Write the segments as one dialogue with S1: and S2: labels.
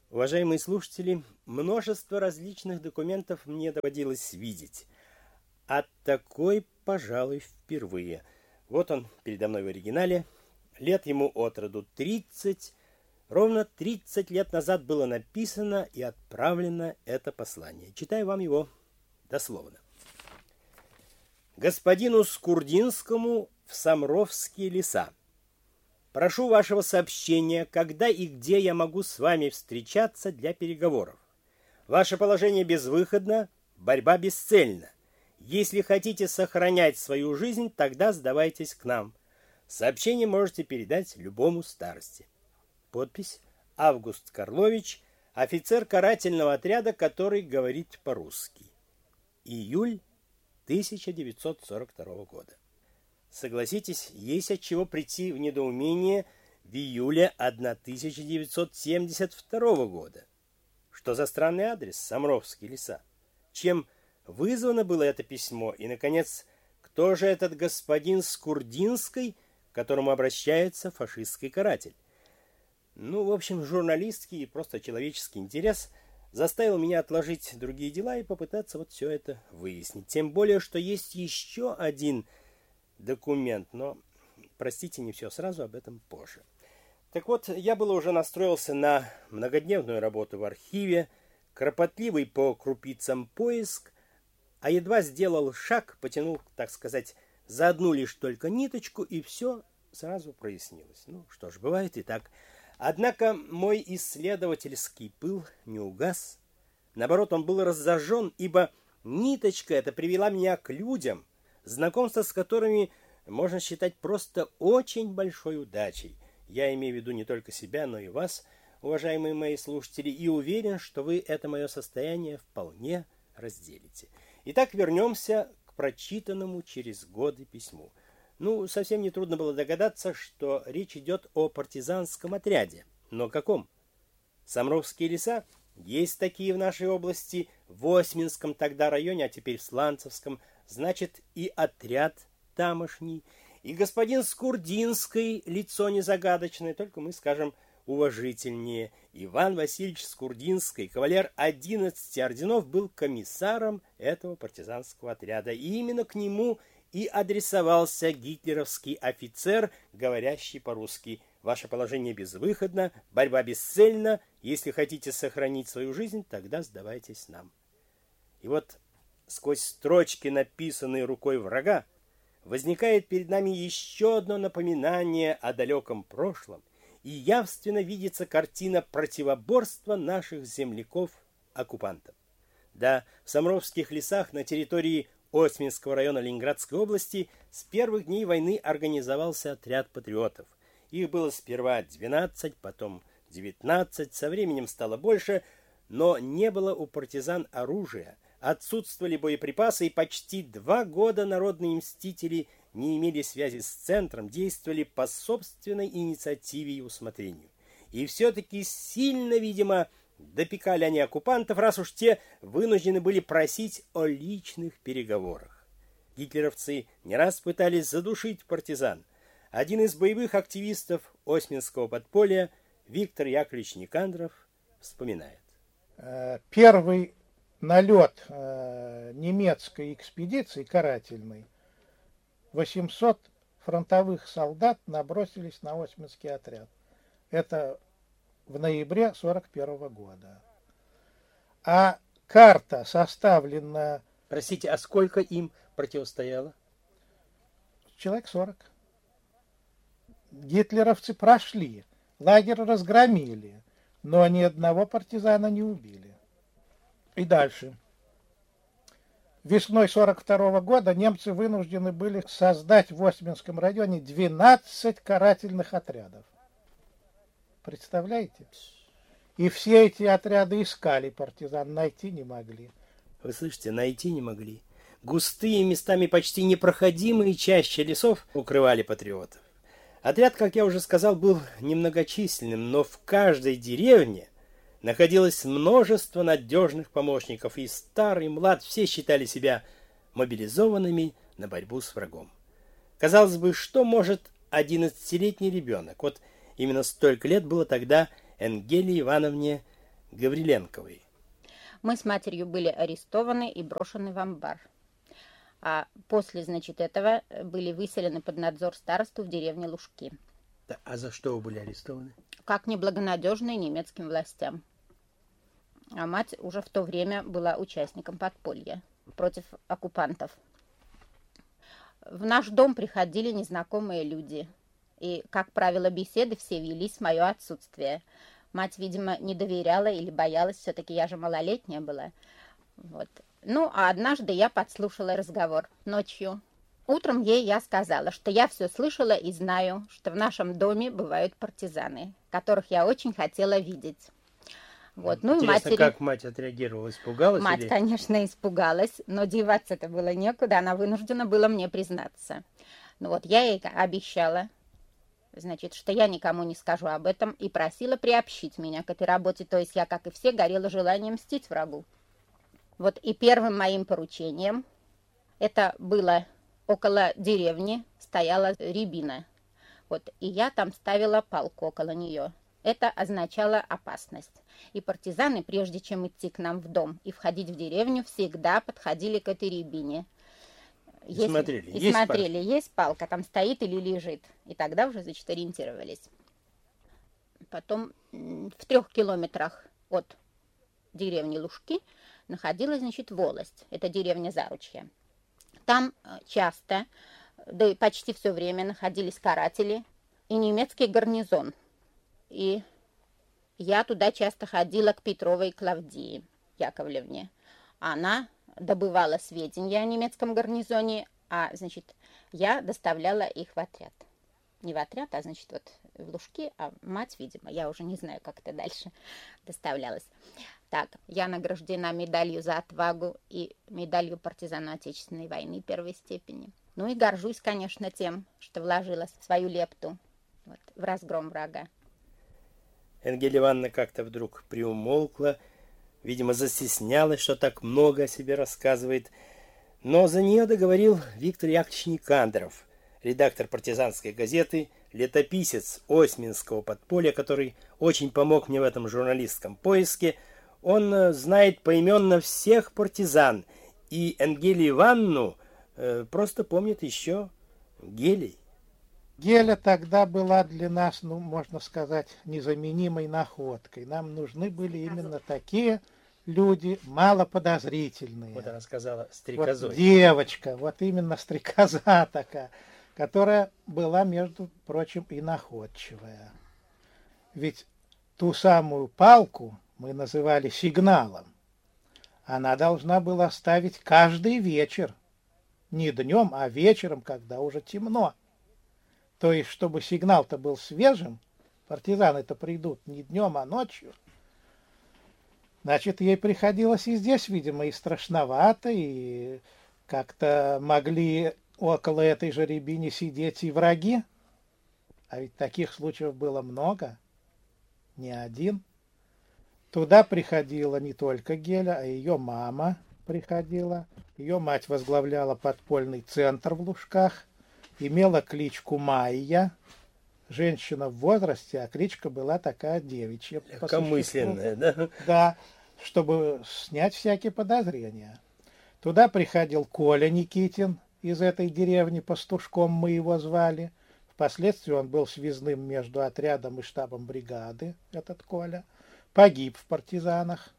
S1: Уважаемые слушатели, множество различных документов мне доводилось видеть. А такой, пожалуй, впервые. Вот он передо мной в оригинале. Лет ему от роду 30. Ровно 30 лет назад было написано и отправлено это послание. Читаю вам его дословно. Господину Скурдинскому в Самровские леса. Прошу вашего сообщения, когда и где я могу с вами встречаться для переговоров. Ваше положение безвыходно, борьба бесцельна. Если хотите сохранять свою жизнь, тогда сдавайтесь к нам. Сообщение можете передать любому старости. Подпись: Август Карлович, офицер карательного отряда, который говорит по-русски. Июль 1942 года. Согласитесь, есть от чего прийти в недоумение в июле 1972 года. Что за странный адрес? Самровские леса. Чем вызвано было это письмо? И, наконец, кто же этот господин Скурдинский, к которому обращается фашистский каратель? В общем, журналистский и просто человеческий интерес заставил меня отложить другие дела и попытаться вот все это выяснить. Тем более, что есть еще один документ, но, простите, не все сразу, об этом позже. Так вот, я было уже настроился на многодневную работу в архиве, кропотливый по крупицам поиск, а едва сделал шаг, потянул, так сказать, за одну лишь только ниточку, и все сразу прояснилось. Что ж, бывает и так. Однако мой исследовательский пыл не угас. Наоборот, он был разожжен, ибо ниточка эта привела меня к людям, знакомство с которыми можно считать просто очень большой удачей. Я имею в виду не только себя, но и вас, уважаемые мои слушатели, и уверен, что вы это мое состояние вполне разделите. Итак, вернемся к прочитанному через годы письму. Совсем не трудно было догадаться, что речь идет о партизанском отряде. Но каком? Самровские леса? Есть такие в нашей области, в Осьминском тогда районе, а теперь в Сланцевском. Значит, и отряд тамошний, и господин Скурдинский, лицо незагадочное, только мы скажем уважительнее. Иван Васильевич Скурдинский, кавалер 11 орденов, был комиссаром этого партизанского отряда. И именно к нему и адресовался гитлеровский офицер, говорящий по-русски: «Ваше положение безвыходно, борьба бесцельна. Если хотите сохранить свою жизнь, тогда сдавайтесь нам». И вот сквозь строчки, написанные рукой врага, возникает перед нами еще одно напоминание о далеком прошлом, и явственно видится картина противоборства наших земляков-оккупантов. Да, в Самровских лесах на территории Осьминского района Ленинградской области с первых дней войны организовался отряд патриотов. Их было сперва 12, потом 19, со временем стало больше, но не было у партизан оружия, отсутствовали боеприпасы, и почти 2 года народные мстители не имели связи с центром, действовали по собственной инициативе и усмотрению. И все-таки сильно, видимо, допекали они оккупантов, раз уж те вынуждены были просить о личных переговорах. Гитлеровцы не раз пытались задушить партизан. Один из боевых активистов Осьминского подполья, Виктор Яковлевич Никандров, вспоминает.
S2: Первый налет немецкой экспедиции карательной, 800 фронтовых солдат набросились на Осьминский отряд. Это в ноябре 1941 года. А карта составлена...
S1: Простите, а сколько им противостояло?
S2: Человек 40. Гитлеровцы прошли, лагерь разгромили, но ни одного партизана не убили. И дальше. Весной 1942 года немцы вынуждены были создать в Осьминском районе 12 карательных отрядов. Представляете? И все эти отряды искали партизан, найти не могли.
S1: Вы слышите, найти не могли. Густые, местами почти непроходимые чащи лесов укрывали патриотов. Отряд, как я уже сказал, был немногочисленным, но в каждой деревне находилось множество надежных помощников, и старый, и млад, все считали себя мобилизованными на борьбу с врагом. Казалось бы, что может 11-летний ребенок? Вот именно столько лет было тогда Энгелии Ивановне Гавриленковой.
S3: Мы с матерью были арестованы и брошены в амбар. А после, значит, этого были выселены под надзор старосту в деревне Лужки.
S1: Да, а за что вы были арестованы?
S3: Как неблагонадежные немецким властям. А мать уже в то время была участником подполья против оккупантов. В наш дом приходили незнакомые люди. И, как правило, беседы все велись в мое отсутствие. Мать, видимо, не доверяла или боялась, все-таки я же малолетняя была. Вот. Ну, а однажды я подслушала разговор ночью. Утром ей я сказала, что я все слышала и знаю, что в нашем доме бывают партизаны, которых я очень хотела видеть. Вот. Ну,
S1: интересно,
S3: и матери...
S1: как мать отреагировала? Испугалась?
S3: Мать,
S1: или...
S3: конечно, испугалась, но деваться-то было некуда, она вынуждена была мне признаться. Ну вот, я ей обещала, значит, что я никому не скажу об этом, и просила приобщить меня к этой работе, то есть я, как и все, горела желанием мстить врагу. Вот и первым моим поручением, это было около деревни, стояла рябина. Вот, и я там ставила палку около нее. Это означало опасность. И партизаны, прежде чем идти к нам в дом и входить в деревню, всегда подходили к этой рябине.
S1: Смотрели,
S3: есть палка, там стоит или лежит. И тогда уже, значит, ориентировались. Потом в 3 километрах от деревни Лужки находилась, значит, Волость. Это деревня Заручья. Там часто, да и почти все время находились каратели и немецкий гарнизон. И я туда часто ходила к Петровой Клавдии Яковлевне. Она добывала сведения о немецком гарнизоне, а, значит, я доставляла их в отряд. Не в отряд, а, значит, вот в Лужки, а мать, видимо, я уже не знаю, как это дальше доставлялось. Так, я награждена медалью за отвагу и медалью партизана Отечественной войны первой степени. Ну и горжусь, конечно, тем, что вложила свою лепту вот, в разгром врага.
S1: Энгелия Ивановна как-то вдруг приумолкла, видимо, застеснялась, что так много о себе рассказывает. Но за нее договорил Виктор Яковлевич Никандров, редактор партизанской газеты, летописец Осьминского подполья, который очень помог мне в этом журналистском поиске. Он знает поименно всех партизан, и Энгелию Ивановну просто помнит еще Гелей.
S2: Геля тогда была для нас, ну, можно сказать, незаменимой находкой. Нам нужны были именно такие люди, малоподозрительные.
S1: Вот она сказала стрекозой.
S2: Вот девочка, вот именно стрекоза такая, которая была, между прочим, и находчивая. Ведь ту самую палку мы называли сигналом. Она должна была ставить каждый вечер. Не днем, а вечером, когда уже темно. То есть, чтобы сигнал-то был свежим, партизаны-то придут не днем, а ночью. Значит, ей приходилось и здесь, видимо, и страшновато, и как-то могли около этой же рябины сидеть и враги. А ведь таких случаев было много, не один. Туда приходила не только Геля, а ее мама приходила. Ее мать возглавляла подпольный центр в Лужках. Имела кличку Майя, женщина в возрасте, а кличка была такая девичья.
S1: Легкомысленная, да?
S2: Да, чтобы снять всякие подозрения. Туда приходил Коля Никитин из этой деревни, пастушком мы его звали. Впоследствии он был связным между отрядом и штабом бригады, этот Коля. Погиб в партизанах.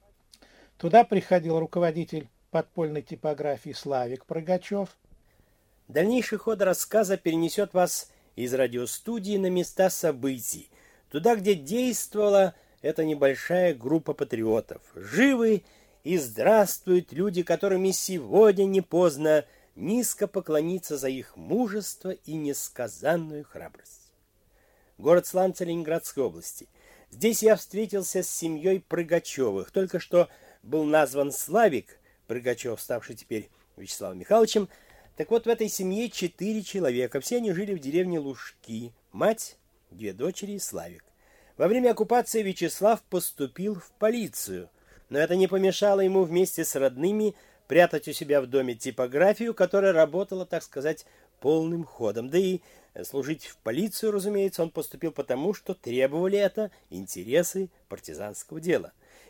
S2: Туда приходил руководитель подпольной типографии Славик Прыгачев.
S1: Дальнейший ход рассказа перенесет вас из радиостудии на места событий, туда, где действовала эта небольшая группа патриотов. Живы и здравствуют люди, которыми сегодня не поздно низко поклониться за их мужество и несказанную храбрость. Город Сланцы Ленинградской области. Здесь я встретился с семьей Прыгачевых. Только что был назван Славик Прыгачев, ставший теперь Вячеславом Михайловичем. Так вот, в этой семье 4 человека. Все они жили в деревне Лужки. Мать, 2 дочери и Славик. Во время оккупации Вячеслав поступил в полицию. Но это не помешало ему вместе с родными прятать у себя в доме типографию, которая работала, так сказать, полным ходом. Да и служить в полицию, разумеется, он поступил потому, что требовали это интересы партизанского дела.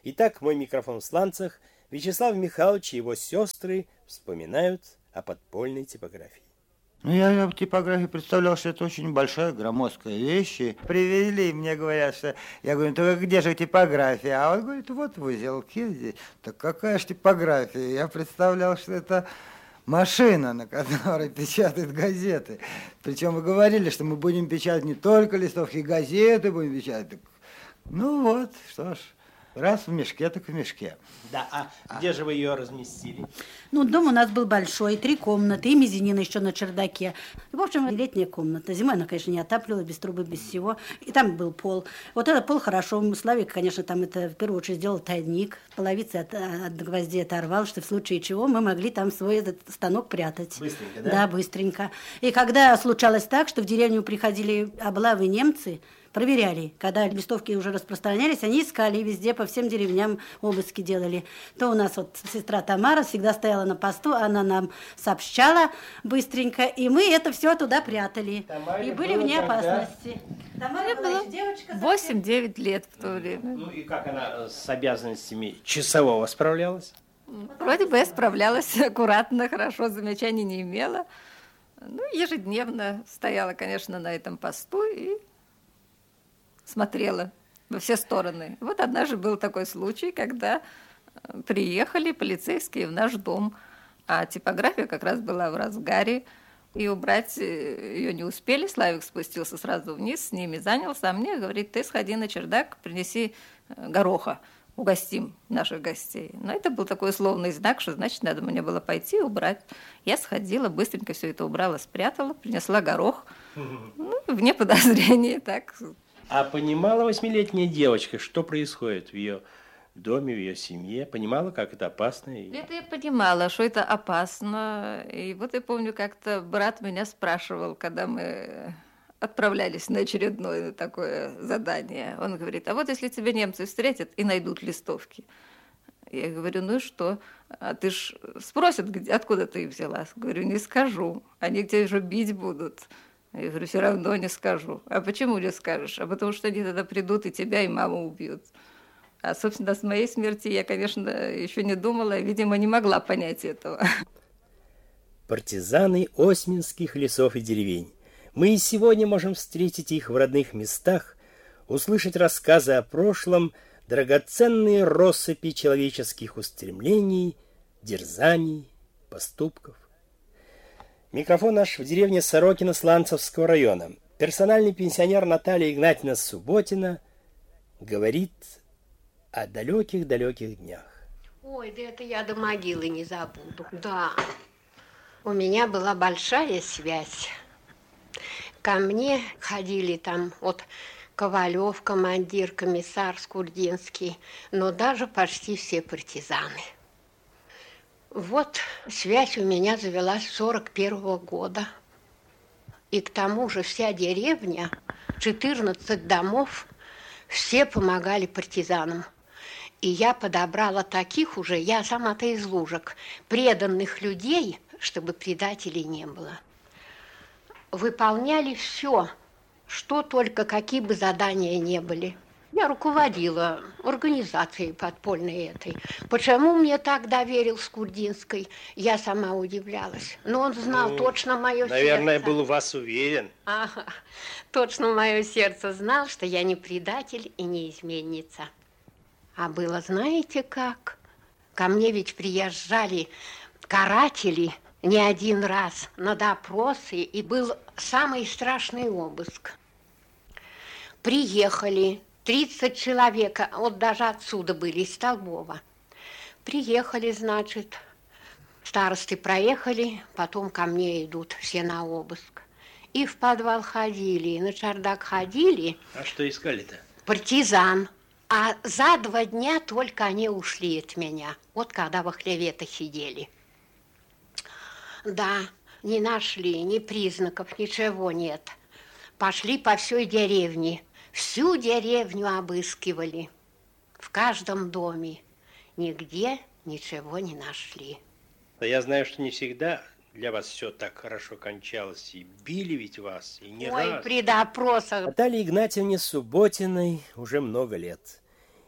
S1: Итак, мой микрофон в сланцах. Вячеслав Михайлович и его сестры вспоминают о подпольной типографии.
S4: Ну, я в типографии представлял, что это очень большая, громоздкая вещь. И привезли, и мне говорят, что... Я говорю, ну, где же типография? А он говорит, вот в узелке здесь. Так какая же типография? Я представлял, что это машина, на которой печатают газеты. Причем вы говорили, что мы будем печатать не только листовки, газеты будем печатать. Ну вот, что ж. Раз в мешке, так в мешке.
S1: Да, а где же вы ее разместили?
S5: Ну, дом у нас был большой, 3 комнаты, и мезонин еще на чердаке. В общем, летняя комната. Зимой она, конечно, не отапливалась, без трубы, без всего. И там был пол. Вот этот пол хорошо. Славик, конечно, там это в первую очередь сделал тайник. Половицы от гвоздей оторвал, что в случае чего мы могли там свой этот станок прятать.
S1: Быстренько, да?
S5: Да, быстренько. И когда случалось так, что в деревню приходили облавы немцы, проверяли, когда листовки уже распространялись, они искали везде, по всем деревням обыски делали. То у нас вот сестра Тамара всегда стояла на посту, она нам сообщала быстренько, и мы это все туда прятали.
S1: Тамаре
S5: и были вне
S1: было
S5: опасности. Тамаре была еще девочка.
S6: 8-9 лет в то время.
S1: Ну и как она с обязанностями часового справлялась?
S6: Вроде бы я справлялась аккуратно, хорошо, замечаний не имела. Ну, ежедневно стояла, конечно, на этом посту и смотрела во все стороны. Вот однажды был такой случай, когда приехали полицейские в наш дом, а типография как раз была в разгаре, и убрать ее не успели. Славик спустился сразу вниз, с ними занялся, а мне говорит, ты сходи на чердак, принеси гороха, угостим наших гостей. Но это был такой условный знак, что, значит, надо мне было пойти и убрать. Я сходила, быстренько все это убрала, спрятала, принесла горох, ну, вне подозрения, так.
S1: А понимала 8-летняя девочка, что происходит в ее доме, в ее семье? Понимала, как это опасно?
S6: Это я понимала, что это опасно. И вот я помню, как-то брат меня спрашивал, когда мы отправлялись на очередное такое задание. Он говорит, а вот если тебя немцы встретят и найдут листовки? Я говорю, ну и что? А ты ж спросят, откуда ты их взяла? Говорю, не скажу. Они тебя уже бить будут. Я говорю, все равно не скажу. А почему не скажешь? А потому что они тогда придут и тебя, и маму убьют. А, собственно, с моей смерти я, конечно, еще не думала, видимо, не могла понять этого.
S1: Партизаны осминских лесов и деревень. Мы и сегодня можем встретить их в родных местах, услышать рассказы о прошлом, драгоценные россыпи человеческих устремлений, дерзаний, поступков. Микрофон наш в деревне Сорокино Сланцевского района. Персональный пенсионер Наталья Игнатьевна Субботина говорит о далеких-далеких днях.
S7: Ой, да это я до могилы не забуду. Да, у меня была большая связь. Ко мне ходили там вот Ковалев, командир, комиссар Скурдинский, но даже почти все партизаны. Вот связь у меня завелась с 41-го года. И к тому же вся деревня, 14 домов, все помогали партизанам. И я подобрала таких уже, я сама-то из Лужек, преданных людей, чтобы предателей не было. Выполняли все, что только, какие бы задания не были. Я руководила организацией подпольной этой. Почему мне так доверил Скурдинской, я сама удивлялась. Но он знал точно мое сердце.
S1: Наверное, был у вас уверен.
S7: Ага, точно мое сердце знал, что я не предатель и не изменница. А было, знаете как? Ко мне ведь приезжали каратели не один раз на допросы, и был самый страшный обыск. Приехали 30 человек, вот даже отсюда были, из Столбова. Приехали, значит, старосты проехали, потом ко мне идут все на обыск. И в подвал ходили, и на чердак ходили.
S1: А что искали-то?
S7: Партизан. А за 2 дня только они ушли от меня, вот когда во хлеве-то сидели. Да, не нашли ни признаков, ничего нет. Пошли по всей деревне. Всю деревню обыскивали, в каждом доме. Нигде ничего не нашли.
S1: Я знаю, что не всегда для вас все так хорошо кончалось. И били ведь вас, и не раз.
S7: Ой, при допросах.
S1: Наталье Игнатьевне Субботиной уже много лет.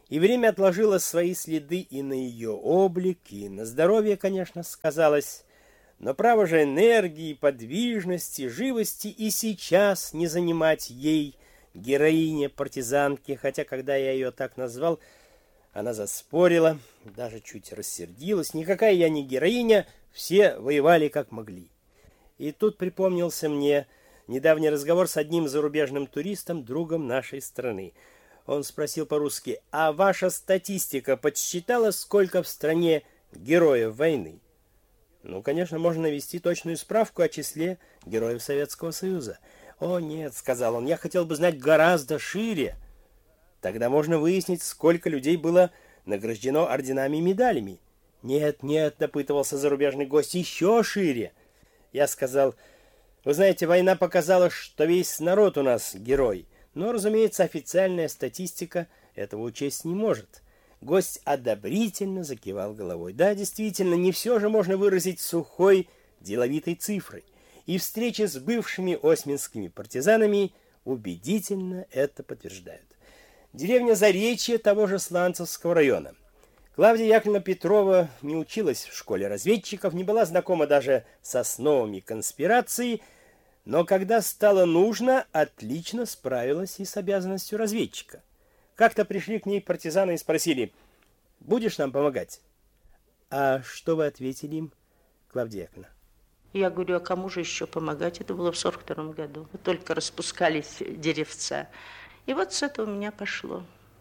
S1: И время отложило свои следы и на ее облик, и на здоровье, конечно, сказалось. Но право же энергии, подвижности, живости и сейчас не занимать ей, героине, партизанки, хотя когда я ее так назвал, она заспорила, даже чуть рассердилась. Никакая я не героиня, все воевали как могли. И тут припомнился мне недавний разговор с одним зарубежным туристом, другом нашей страны. Он спросил по-русски: а ваша статистика подсчитала, сколько в стране героев войны? Ну, конечно, можно навести точную справку о числе героев Советского Союза. О, нет, сказал он, я хотел бы знать гораздо шире. Тогда можно выяснить, сколько людей было награждено орденами и медалями. Нет, нет, допытывался зарубежный гость, еще шире. Я сказал: вы знаете, война показала, что весь народ у нас герой. Но, разумеется, официальная статистика этого учесть не может. Гость одобрительно закивал головой. Да, действительно, не все же можно выразить сухой, деловитой цифрой. И встречи с бывшими осминскими партизанами убедительно это подтверждают. Деревня Заречье того же Сланцевского района. Клавдия Яковлевна Петрова не училась в школе разведчиков, не была знакома даже с основами конспирации, но когда стало нужно, отлично справилась и с обязанностью разведчика. Как-то пришли к ней партизаны и спросили: будешь нам помогать? А что вы ответили им, Клавдия Яковлевна?
S8: Я говорю, а кому же еще помогать? Это было в 42-м году. Только распускались деревца. И вот с этого у меня пошло.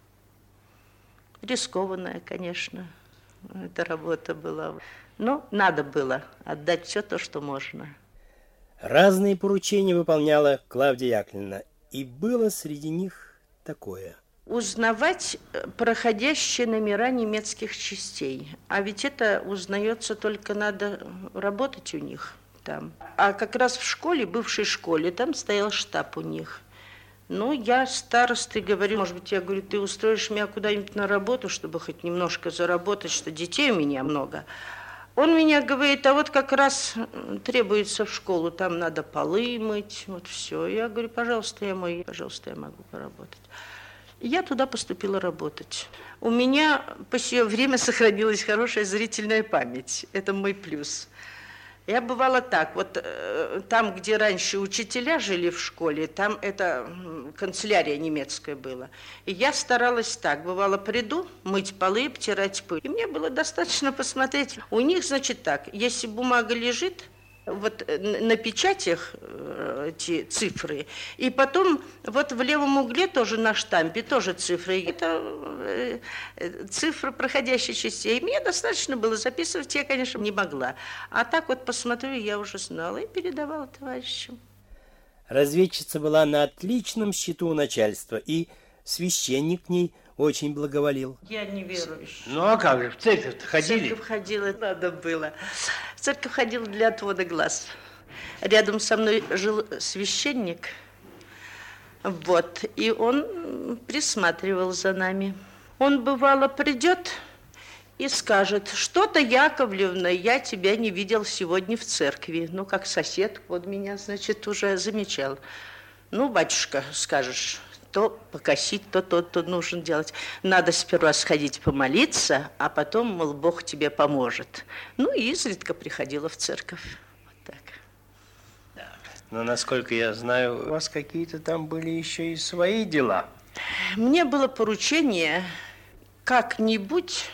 S8: Рискованная, конечно, эта работа была. Но надо было отдать все то, что можно.
S1: Разные поручения выполняла Клавдия Яковлевна. И было среди них такое.
S8: Узнавать проходящие номера немецких частей. А ведь это узнается только надо работать у них там. А как раз в школе, бывшей школе, там стоял штаб у них. Ну, я старостой говорю, может быть, я говорю, ты устроишь меня куда-нибудь на работу, чтобы хоть немножко заработать, что детей у меня много. Он меня говорит, а вот как раз требуется в школу, там надо полы мыть, вот все. Я говорю, пожалуйста, я мою, пожалуйста, я могу поработать. Я туда поступила работать. У меня по сие время сохранилась хорошая зрительная память. Это мой плюс. Я бывала так, вот там, где раньше учителя жили в школе, там это канцелярия немецкая была. И я старалась так, бывало, приду мыть полы, обтирать пыль. И мне было достаточно посмотреть. У них, значит, так, если бумага лежит, вот на печатях эти цифры, и потом вот в левом угле тоже на штампе тоже цифры. Это цифры проходящей частей. И мне достаточно было записывать, я, конечно, не могла. А так вот посмотрю, я уже знала и передавала товарищам.
S1: Разведчица была на отличном счету у начальства, и священник к ней очень благоволил.
S8: Я не верующая.
S1: Ну а как же, в церковь-то ходили?
S8: В церковь ходила, надо было. В церковь ходила для отвода глаз. Рядом со мной жил священник, вот, и он присматривал за нами. Он, бывало, придет и скажет, что-то, Яковлевна, я тебя не видел сегодня в церкви. Ну, как сосед, вот меня, значит, уже замечал. Ну, батюшка, скажешь, то покосить, то нужно делать. Надо сперва сходить помолиться, а потом, мол, Бог тебе поможет. Ну, и изредка приходила в церковь. Вот так.
S1: Да. Но, насколько я знаю, у вас какие-то там были еще и свои дела.
S8: Мне было поручение как-нибудь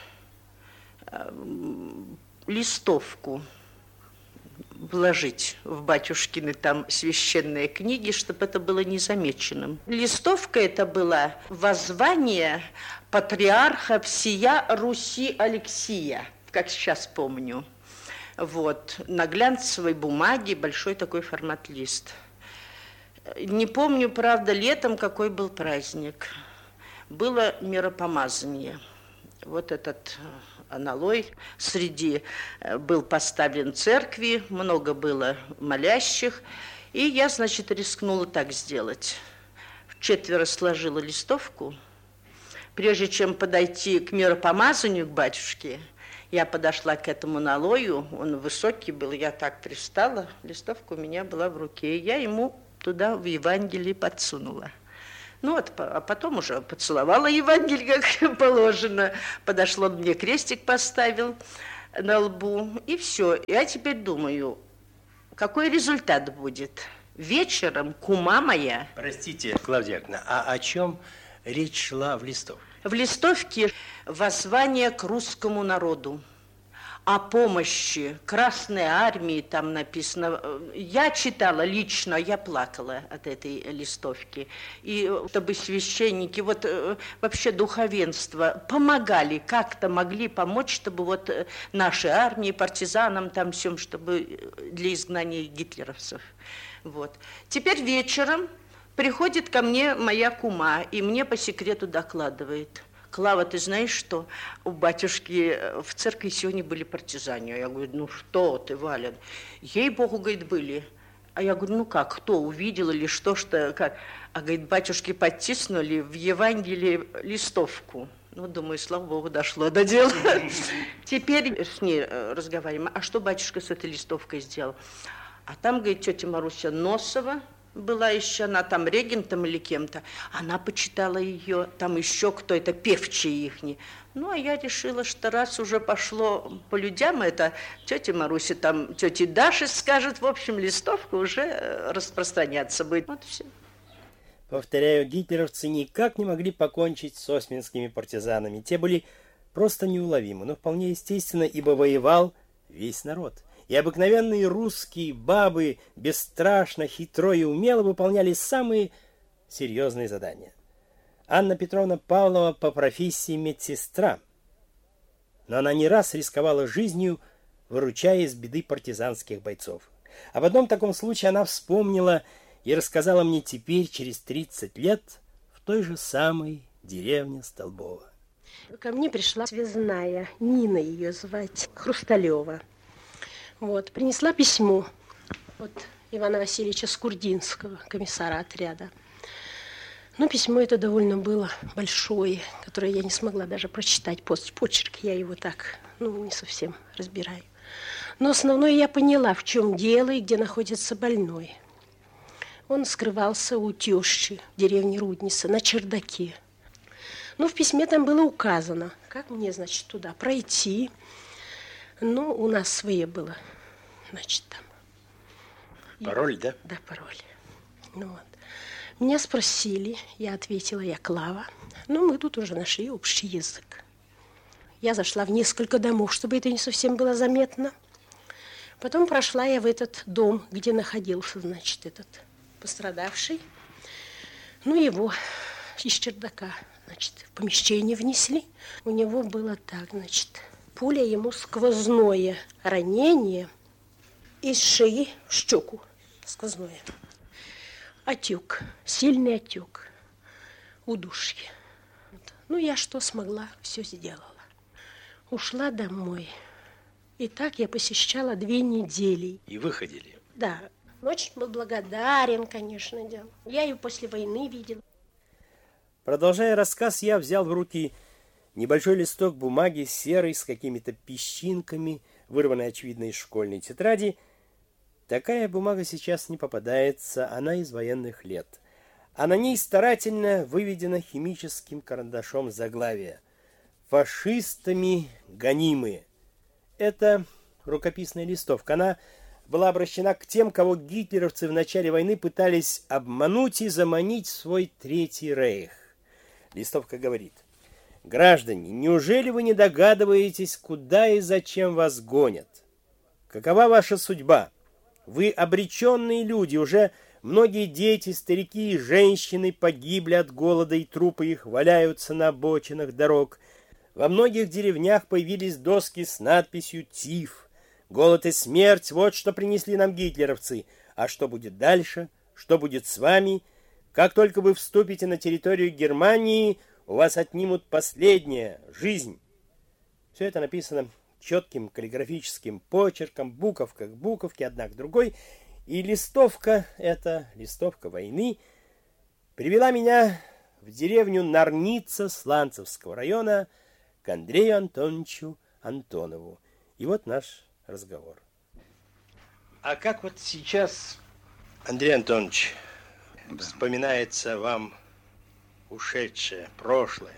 S8: листовку вложить в батюшкины там священные книги, чтобы это было незамеченным. Листовка это была воззвание патриарха всея Руси Алексия, как сейчас помню. Вот, на глянцевой бумаге большой такой формат лист. Не помню, правда, летом какой был праздник. Было миропомазание. Вот этот аналой среди был поставлен в церкви, много было молящих. И я, значит, рискнула так сделать. Вчетверо сложила листовку. Прежде чем подойти к миропомазанию, к батюшке, я подошла к этому аналою, он высокий был, я так пристала, листовка у меня была в руке, и я ему туда в Евангелие подсунула. Ну вот, а потом уже поцеловала Евангелие, как положено. Подошло, мне крестик поставил на лбу, и все. Я теперь думаю, какой результат будет? Вечером кума моя...
S1: Простите, Клавдия Яковлевна, а о чем речь шла в листовке?
S8: В листовке воззвание к русскому народу. О помощи Красной Армии там написано. Я читала лично, я плакала от этой листовки. И чтобы священники, вот вообще духовенство помогали, как-то могли помочь, чтобы вот нашей армии, партизанам там всем, чтобы для изгнания гитлеровцев. Вот. Теперь вечером приходит ко мне моя кума и мне по секрету докладывает: Клава, ты знаешь, что у батюшки в церкви сегодня были партизане? Я говорю, ну что ты, Валя? Ей-богу, говорит, были. А я говорю, ну как, кто увидел или что, как? А, говорит, батюшки подтиснули в Евангелии листовку. Ну, думаю, слава богу, дошло до дела. Теперь с ней разговариваем. А что батюшка с этой листовкой сделал? А там, говорит, тетя Маруся Носова была еще, она там регентом или кем-то, она почитала ее, там еще кто-то, певчие ихние. Ну, а я решила, что раз уже пошло по людям, это тетя Маруся, там тете Даше скажет, в общем, листовка уже распространяться будет. Вот все.
S1: Повторяю, гитлеровцы никак не могли покончить с осминскими партизанами. Те были просто неуловимы, но вполне естественно, ибо воевал весь народ. И обыкновенные русские бабы бесстрашно, хитро и умело выполняли самые серьезные задания. Анна Петровна Павлова по профессии медсестра, но она не раз рисковала жизнью, выручая из беды партизанских бойцов. Об одном таком случае она вспомнила и рассказала мне теперь, через 30 лет, в той же самой деревне Столбово.
S9: Ко мне пришла связная, Нина ее звать, Хрусталева. Вот, принесла письмо от Ивана Васильевича Скурдинского, комиссара отряда. Но письмо это довольно было большое, которое я не смогла даже прочитать. Почерк я его так, не совсем разбираю. Но основное я поняла, в чем дело и где находится больной. Он скрывался у тещи в деревне Рудница на чердаке. В письме там было указано, как мне, значит, туда пройти. У нас свое было, значит, там.
S1: Пароль, да?
S9: Да, пароль. Меня спросили, я ответила, я Клава. Мы тут уже нашли общий язык. Я зашла в несколько домов, чтобы это не совсем было заметно. Потом прошла я в этот дом, где находился, значит, этот пострадавший. Его из чердака, значит, в помещение внесли. У него было так, значит... Пуля ему сквозное ранение из шеи в щеку. Сквозное. Отек, сильный отек, удушье. Я что смогла, все сделала. Ушла домой. И так я посещала 2 недели.
S1: И выходили?
S9: Да. Очень был благодарен, конечно, делал. Я ее после войны видела.
S1: Продолжая рассказ, я взял в руки небольшой листок бумаги, серый, с какими-то песчинками, вырванной, очевидно, из школьной тетради. Такая бумага сейчас не попадается, она из военных лет. А на ней старательно выведено химическим карандашом заглавие: «Фашистами гонимые». Это рукописная листовка. Она была обращена к тем, кого гитлеровцы в начале войны пытались обмануть и заманить в свой Третий рейх. Листовка говорит: «Граждане, неужели вы не догадываетесь, куда и зачем вас гонят? Какова ваша судьба? Вы обреченные люди, уже многие дети, старики и женщины погибли от голода, и трупы их валяются на обочинах дорог. Во многих деревнях появились доски с надписью «Тиф». Голод и смерть – вот что принесли нам гитлеровцы. А что будет дальше? Что будет с вами? Как только вы вступите на территорию Германии, у вас отнимут последнее – жизнь». Все это написано четким каллиграфическим почерком, буковка к буковке, одна к другой. И листовка, эта листовка войны, привела меня в деревню Нарница Сланцевского района к Андрею Антоновичу Антонову. И вот наш разговор. А как вот сейчас, Андрей Антонович, вспоминается вам ушедшее, прошлое.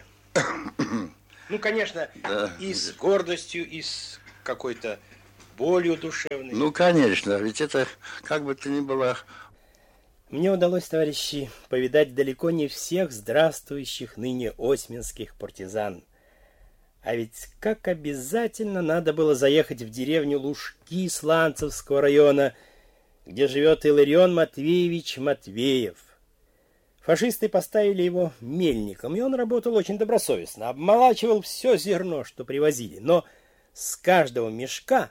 S1: Ну, конечно, да. И с гордостью, и с какой-то болью душевной.
S10: Ну, конечно, ведь это, как бы то ни было...
S1: Мне удалось, товарищи, повидать далеко не всех здравствующих ныне осьминских партизан. А ведь как обязательно надо было заехать в деревню Лужки Сланцевского района, где живет Илларион Матвеевич Матвеев. Фашисты поставили его мельником, и он работал очень добросовестно, обмолачивал все зерно, что привозили, но с каждого мешка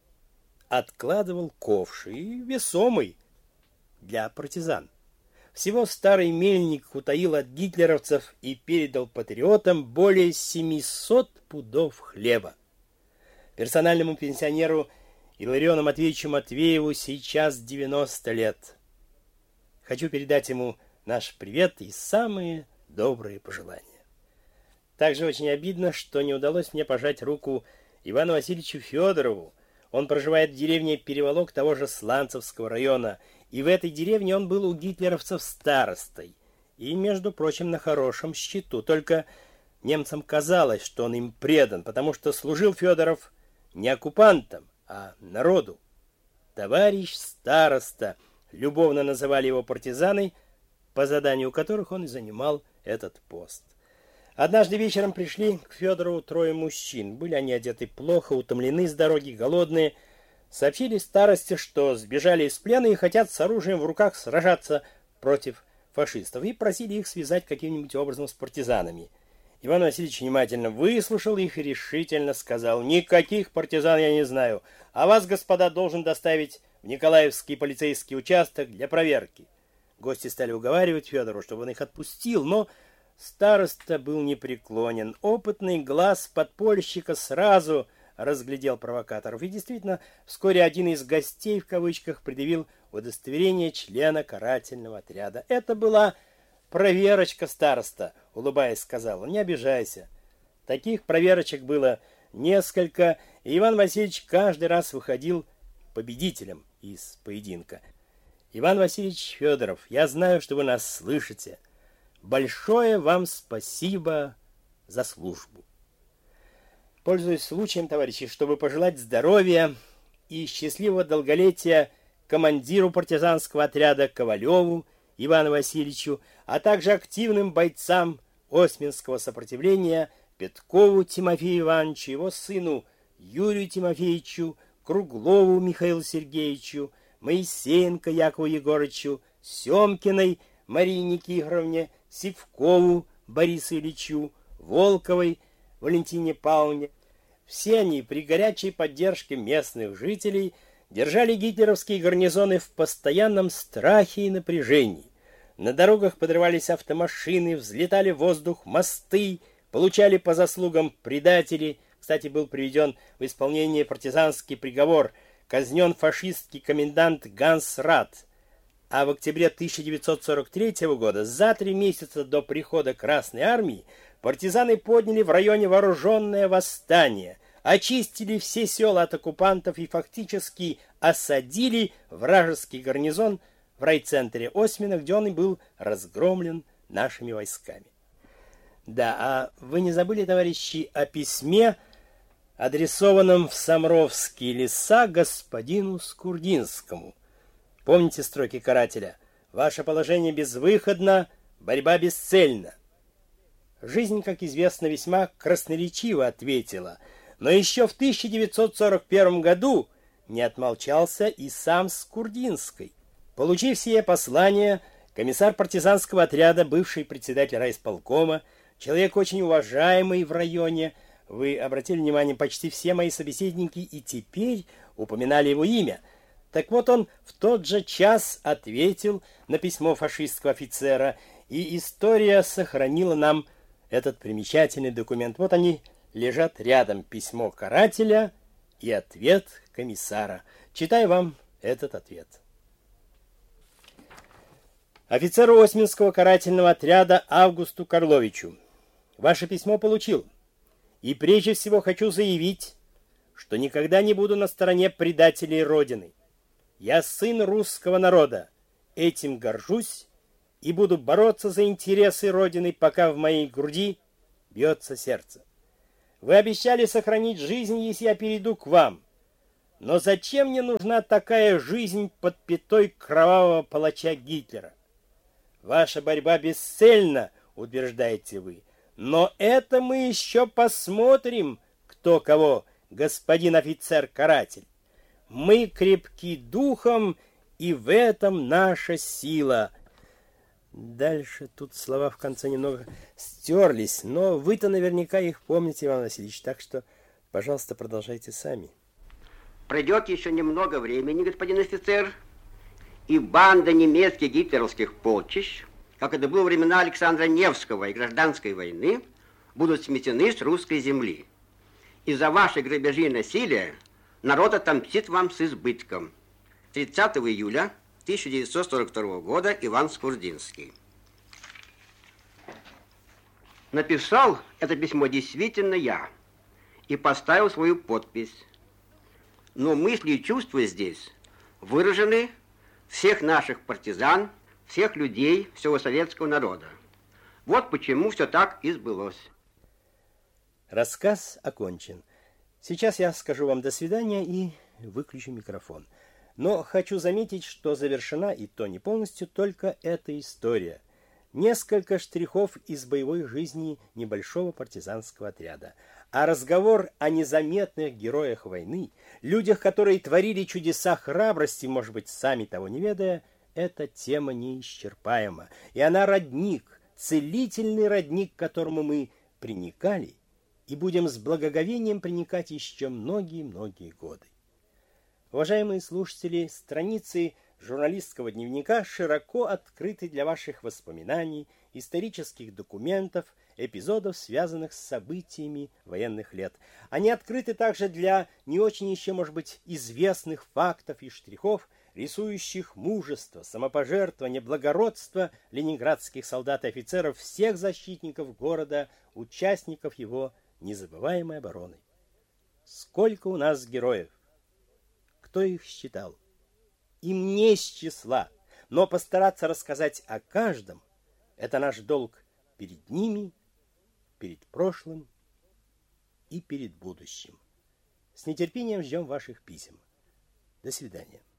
S1: откладывал ковш, и весомый для партизан. Всего старый мельник утаил от гитлеровцев и передал патриотам более 700 пудов хлеба. Персональному пенсионеру Иллариону Матвеевичу Матвееву сейчас 90 лет. Хочу передать ему наш привет и самые добрые пожелания. Также очень обидно, что не удалось мне пожать руку Ивану Васильевичу Федорову. Он проживает в деревне Переволок того же Сланцевского района, и в этой деревне он был у гитлеровцев старостой. И, между прочим, на хорошем счету. Только немцам казалось, что он им предан, потому что служил Федоров не оккупантам, а народу. Товарищ староста, любовно называли его партизаны, по заданию которых он и занимал этот пост. Однажды вечером пришли к Федорову трое мужчин. Были они одеты плохо, утомлены с дороги, голодные. Сообщили старости, что сбежали из плена и хотят с оружием в руках сражаться против фашистов. И просили их связать каким-нибудь образом с партизанами. Иван Васильевич внимательно выслушал их и решительно сказал: «Никаких партизан я не знаю, а вас, господа, должен доставить в Николаевский полицейский участок для проверки». Гости стали уговаривать Федорова, чтобы он их отпустил, но староста был непреклонен. Опытный глаз подпольщика сразу разглядел провокаторов. И действительно, вскоре один из «гостей» в кавычках предъявил удостоверение члена карательного отряда. «Это была проверочка, староста», — улыбаясь, сказала. «Не обижайся». Таких проверочек было несколько, и Иван Васильевич каждый раз выходил победителем из поединка. Иван Васильевич Федоров, я знаю, что вы нас слышите. Большое вам спасибо за службу. Пользуясь случаем, товарищи, чтобы пожелать здоровья и счастливого долголетия командиру партизанского отряда Ковалеву Ивану Васильевичу, а также активным бойцам осьминского сопротивления Петкову Тимофею Ивановичу, его сыну Юрию Тимофеевичу, Круглову Михаилу Сергеевичу, Моисеенко Якову Егорычу, Семкиной Марии Никифоровне, Сивкову Борису Ильичу, Волковой Валентине Павловне. Все они при горячей поддержке местных жителей держали гитлеровские гарнизоны в постоянном страхе и напряжении. На дорогах подрывались автомашины, взлетали в воздух мосты, получали по заслугам предатели. Кстати, был приведен в исполнение партизанский приговор, казнен фашистский комендант Ганс Рад. А в октябре 1943 года, за 3 месяца до прихода Красной Армии, партизаны подняли в районе вооруженное восстание, очистили все села от оккупантов и фактически осадили вражеский гарнизон в райцентре Осьмина, где он и был разгромлен нашими войсками. Да, а вы не забыли, товарищи, о письме, адресованном в Самровские леса господину Скурдинскому. Помните строки карателя: «Ваше положение безвыходно, борьба бесцельна». Жизнь, как известно, весьма красноречиво ответила, но еще в 1941 году не отмолчался и сам Скурдинский. Получив сие послание, комиссар партизанского отряда, бывший председатель райисполкома, человек очень уважаемый в районе, вы обратили внимание, почти все мои собеседники и теперь упоминали его имя. Так вот, он в тот же час ответил на письмо фашистского офицера, и история сохранила нам этот примечательный документ. Вот они лежат рядом: письмо карателя и ответ комиссара. Читаю вам этот ответ. Офицеру Осьминского карательного отряда Августу Карловичу. Ваше письмо получил. И прежде всего хочу заявить, что никогда не буду на стороне предателей Родины. Я сын русского народа, этим горжусь и буду бороться за интересы Родины, пока в моей груди бьется сердце. Вы обещали сохранить жизнь, если я перейду к вам. Но зачем мне нужна такая жизнь под пятой кровавого палача Гитлера? Ваша борьба бесцельна, утверждаете вы. Но это мы еще посмотрим, кто кого, господин офицер-каратель. Мы крепки духом, и в этом наша сила. Дальше тут слова в конце немного стерлись, но вы-то наверняка их помните, Иван Васильевич, так что, пожалуйста, продолжайте сами.
S11: Пройдет еще немного времени, господин офицер, и банда немецких гитлеровских полчищ, как это было во времена Александра Невского и гражданской войны, будут сметены с русской земли. Из-за вашей грабежи и насилия народ отомстит вам с избытком. 30 июля 1942 года Иван Скурдинский. Написал это письмо действительно я и поставил свою подпись. Но мысли и чувства здесь выражены всех наших партизан, всех людей, всего советского народа. Вот почему все так и сбылось.
S1: Рассказ окончен. Сейчас я скажу вам до свидания и выключу микрофон. Но хочу заметить, что завершена, и то не полностью, только эта история. Несколько штрихов из боевой жизни небольшого партизанского отряда. А разговор о незаметных героях войны, людях, которые творили чудеса храбрости, может быть, сами того не ведая, эта тема неисчерпаема. И она родник, целительный родник, к которому мы приникали и будем с благоговением приникать еще многие-многие годы. Уважаемые слушатели, страницы журналистского дневника широко открыты для ваших воспоминаний, исторических документов, эпизодов, связанных с событиями военных лет. Они открыты также для не очень еще, может быть, известных фактов и штрихов, рисующих мужество, самопожертвование, благородство ленинградских солдат и офицеров, всех защитников города, участников его незабываемой обороны. Сколько у нас героев! Кто их считал? Им не с числа, но постараться рассказать о каждом — это наш долг перед ними, перед прошлым и перед будущим. С нетерпением ждем ваших писем. До свидания.